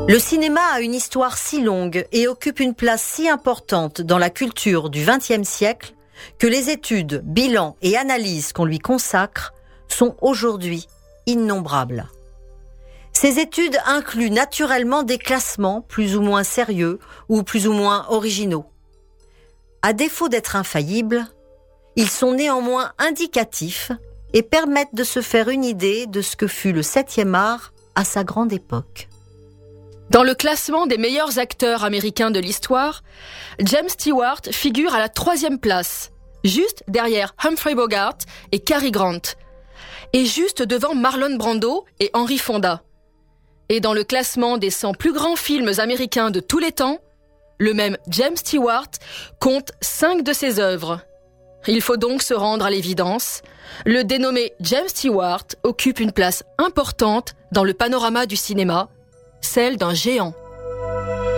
Le cinéma a une histoire si longue et occupe une place si importante dans la culture du XXe siècle que les études, bilans et analyses qu'on lui consacre sont aujourd'hui innombrables. Ces études incluent naturellement des classements plus ou moins sérieux ou plus ou moins originaux. À défaut d'être infaillibles, ils sont néanmoins indicatifs et permettent de se faire une idée de ce que fut le 7e art à sa grande époque. Dans le classement des meilleurs acteurs américains de l'histoire, James Stewart figure à la 3e place, juste derrière Humphrey Bogart et Cary Grant, et juste devant Marlon Brando et Henry Fonda. Et dans le classement des 100 plus grands films américains de tous les temps, le même James Stewart compte 5 de ses œuvres. Il faut donc se rendre à l'évidence, le dénommé James Stewart occupe une place importante dans le panorama du cinéma, celle d'un géant.